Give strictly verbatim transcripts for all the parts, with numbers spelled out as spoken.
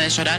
de llorar.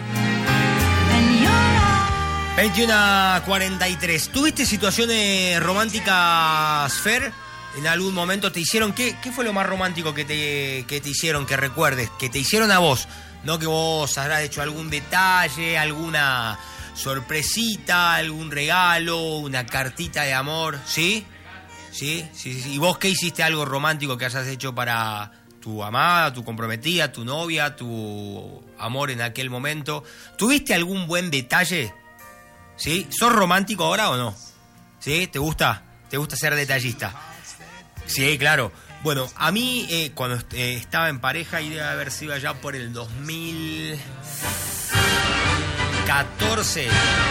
veintiuno a cuarenta y tres. ¿Tuviste situaciones románticas, Fer? ¿En algún momento te hicieron? ¿Qué, qué fue lo más romántico que te, que te hicieron, que recuerdes? Que te hicieron a vos. No que vos habrás hecho algún detalle, alguna sorpresita, algún regalo, una cartita de amor. ¿Sí? ¿Sí? Sí, sí. ¿Y vos qué hiciste algo romántico que hayas hecho para tu amada, tu comprometida, tu novia, tu amor en aquel momento? ¿Tuviste algún buen detalle? ¿Sí? ¿Sos romántico ahora o no? ¿Sí? ¿Te gusta? ¿Te gusta ser detallista? Sí, claro. Bueno, a mí eh, cuando eh, estaba en pareja, y debe haber sido allá por el dos mil catorce,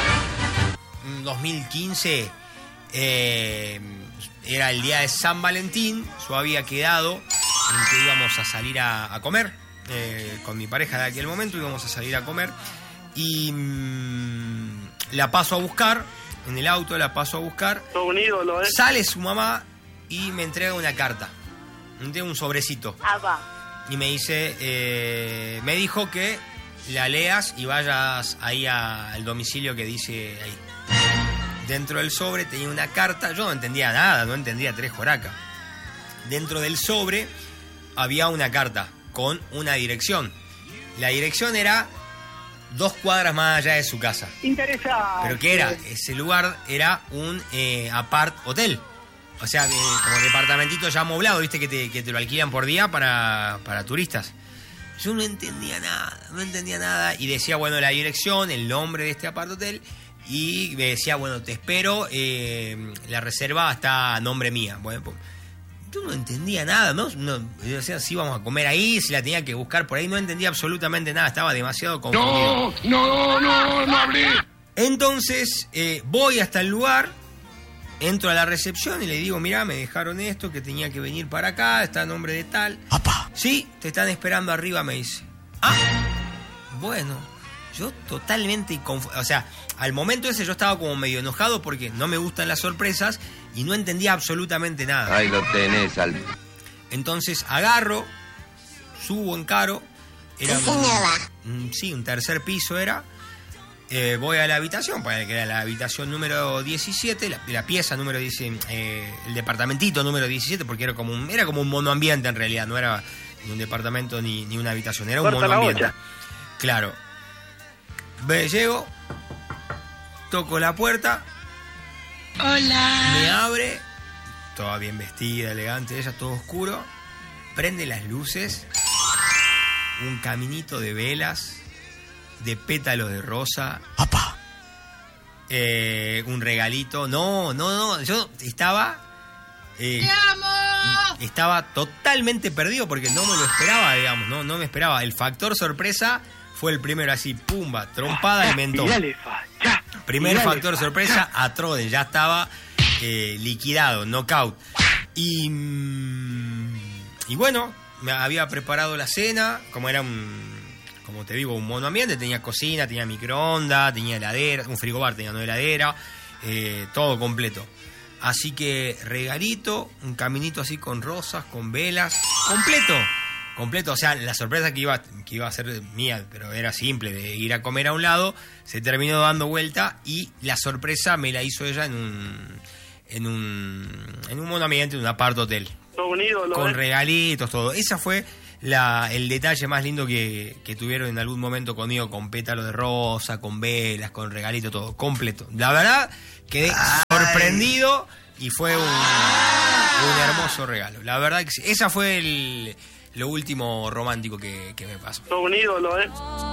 dos mil quince, eh, era el día de San Valentín. Yo había quedado en que íbamos a salir a, a comer eh, con mi pareja de aquel momento, íbamos a salir a comer y mmm, la paso a buscar, en el auto la paso a buscar. Todo un ídolo, ¿eh? Sale su mamá y me entrega una carta, un sobrecito. Ah, va. Y me dice, eh, me dijo que la leas y vayas ahí a, al domicilio que dice ahí. Dentro del sobre tenía una carta, yo no entendía nada, no entendía tres joracas. Dentro del sobre había una carta con una dirección. La dirección era dos cuadras más allá de su casa. Interesante. ¿Pero qué era? Ese lugar era un eh, apart hotel. O sea, eh, como departamentito ya amoblado, ¿viste? Que te, que te lo alquilan por día para, para turistas. Yo no entendía nada, no entendía nada. Y decía, bueno, la dirección, el nombre de este apart hotel. Y me decía, bueno, te espero, eh, la reserva está a nombre mía. Bueno, pues, yo no entendía nada, ¿no? no yo decía, si íbamos a comer ahí, si la tenía que buscar por ahí. No entendía absolutamente nada, estaba demasiado confundido. No, no, no, no hablé. Entonces, eh, voy hasta el lugar. Entro a la recepción y le digo, mirá, me dejaron esto, que tenía que venir para acá, está a nombre de tal. ¡Apa! Sí, te están esperando arriba, me dice. Ah, bueno, yo totalmente confuso. O sea, al momento ese yo estaba como medio enojado porque no me gustan las sorpresas y no entendía absolutamente nada. Ahí lo tenés, al... Entonces agarro, subo, encaro. Era un, un, sí, un tercer piso era. Eh, voy a la habitación, pues, que era la habitación número diecisiete, la, la pieza número diecisiete, eh, el departamentito número diecisiete, porque era como un, era como un monoambiente en realidad, no era ni un departamento ni, ni una habitación, era un Corta monoambiente. la olla. Claro. Ve, llego, toco la puerta. Hola. Me abre, toda bien vestida, elegante, ella todo oscuro, prende las luces, un caminito de velas, de pétalos de rosa. ¡Apa! Eh, un regalito. No, no, no. Yo estaba. Eh, ¡Te amo! Estaba totalmente perdido porque no me lo esperaba, digamos. No, no me esperaba. El factor sorpresa fue el primero, así, pumba, trompada de mentón. Mirale, facha. Primer Mirale, factor facha. sorpresa, a Troden. Ya estaba eh, liquidado, knockout. Y. mm, Y bueno, me había preparado la cena. Como era un. Como te digo, un monoambiente, tenía cocina, tenía microondas, tenía heladera, un frigobar, tenía no heladera, eh, todo completo. Así que regalito, un caminito así con rosas, con velas, completo, completo. O sea, la sorpresa que iba, que iba a ser mía, pero era simple, de ir a comer a un lado, se terminó dando vuelta y la sorpresa me la hizo ella en un, en un, en un monoambiente, en un apart hotel. Todo un ídolo, Con ¿eh? regalitos, todo. Esa fue la, el detalle más lindo que, que tuvieron en algún momento conmigo, con pétalos de rosa, con velas, con regalitos, todo, completo. La verdad, quedé Ay. sorprendido y fue un, un hermoso regalo. La verdad que sí. Esa fue el, lo último romántico que, que me pasó. Todo un ídolo, ¿eh?